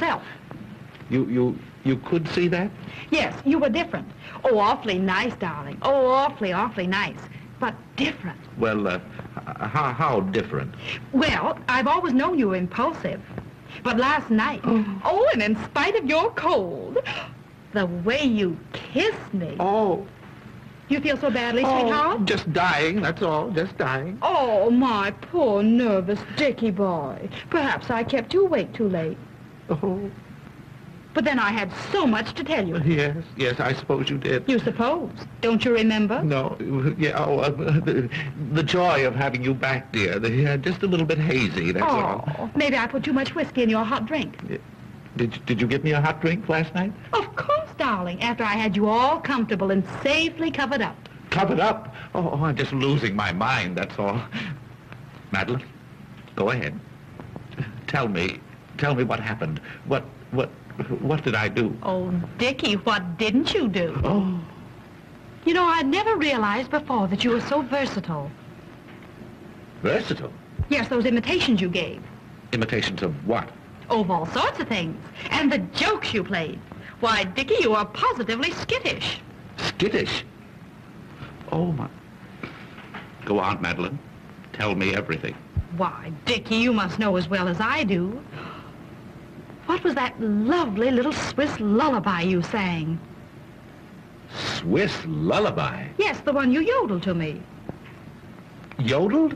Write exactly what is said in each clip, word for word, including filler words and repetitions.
yourself. You, you, you could see that? Yes, you were different. Oh, awfully nice, darling. Oh, awfully, awfully nice. But different. Well, uh, how, how different? Well, I've always known you were impulsive. But last night, oh, and in spite of your cold, the way you kissed me. Oh. You feel so badly, oh, sweetheart? Just dying, that's all, just dying. Oh, my poor, nervous Dickie boy. Perhaps I kept you awake too late. Oh. But then I had so much to tell you. Yes, yes, I suppose you did. You suppose. Don't you remember? No, yeah, oh, uh, the, the joy of having you back, dear. The, uh, just a little bit hazy, that's oh, all. Maybe I put too much whiskey in your hot drink. Did, did you get me a hot drink last night? Of course, darling, after I had you all comfortable and safely covered up. Covered up? Oh, oh, I'm just losing my mind, that's all. Madeline, go ahead. Tell me, tell me what happened. What, what, what did I do? Oh, Dickie, what didn't you do? Oh. You know, I'd never realized before that you were so versatile. Versatile? Yes, those imitations you gave. Imitations of what? Oh, of all sorts of things. And the jokes you played. Why, Dickie, you are positively skittish. Skittish? Oh, my... Go on, Madeline. Tell me everything. Why, Dickie, you must know as well as I do. What was that lovely little Swiss lullaby you sang? Swiss lullaby? Yes, the one you yodeled to me. Yodeled?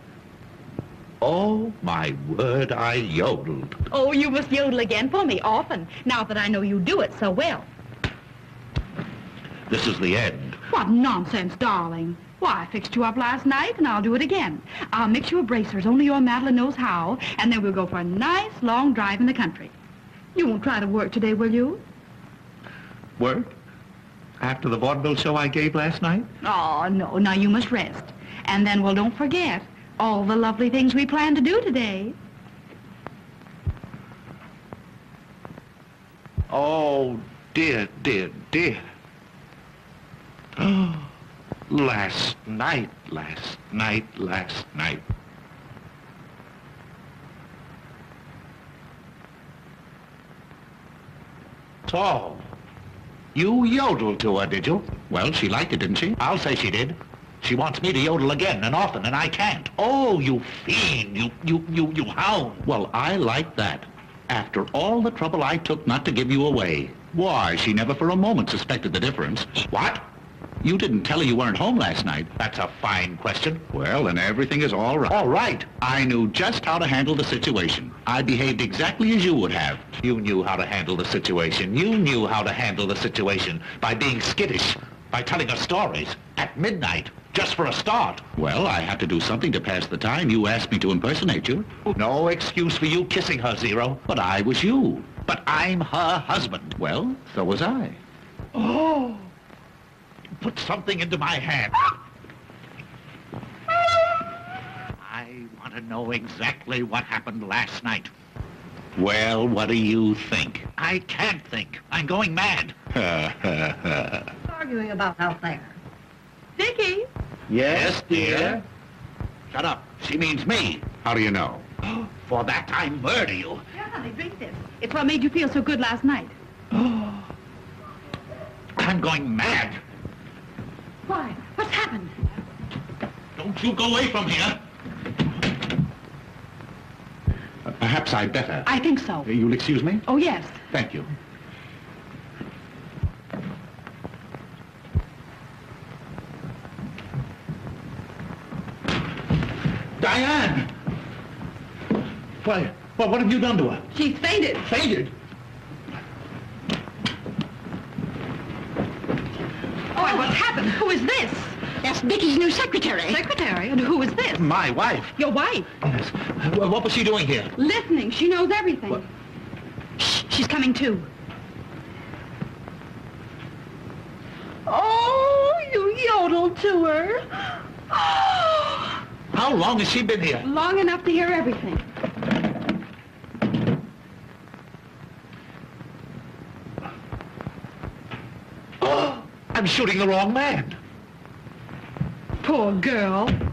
Oh, my word, I yodeled. Oh, you must yodel again for me often, now that I know you do it so well. This is the end. What nonsense, darling. Why, I fixed you up last night, and I'll do it again. I'll mix you a bracer as only your Madeline knows how, and then we'll go for a nice long drive in the country. You won't try to work today, will you? Work? After the vaudeville show I gave last night? Oh, no. Now you must rest. And then, well, don't forget all the lovely things we plan to do today. Oh, dear, dear, dear. Oh, last night, last night, last night. So, you yodeled to her, did you? Well, she liked it, didn't she? I'll say she did. She wants me to yodel again and often, and I can't. Oh, you fiend, you, you, you, you hound. Well, I like that. After all the trouble I took not to give you away. Why, she never for a moment suspected the difference. What? You didn't tell her you weren't home last night. That's a fine question. Well, then everything is all right. All right. I knew just how to handle the situation. I behaved exactly as you would have. You knew how to handle the situation. You knew how to handle the situation by being skittish, by telling her stories at midnight, just for a start. Well, I had to do something to pass the time. You asked me to impersonate you. No excuse for you kissing her, Zero. But I was you. But I'm her husband. Well, so was I. Oh. Put something into my hand. I want to know exactly what happened last night. Well, what do you think? I can't think. I'm going mad. Arguing about out there. Dickie? Yes, dear? Shut up. She means me. How do you know? For that I murder you. Here, honey, drink this. It's what made you feel so good last night. I'm going mad. Why? What's happened? Don't you go away from here. Uh, perhaps I'd better. I think so. Uh, you'll excuse me? Oh, yes. Thank you. Diane! Why, well, what have you done to her? She's fainted. Fainted? Why, what's happened? Who is this? That's Dickie's new secretary. Secretary? And who is this? My wife. Your wife. Yes. Well, what was she doing here? Listening. She knows everything. What? Shh, she's coming too. Oh, you yodeled to her. Oh. How long has she been here? Long enough to hear everything. Oh, I'm shooting the wrong man. Poor girl.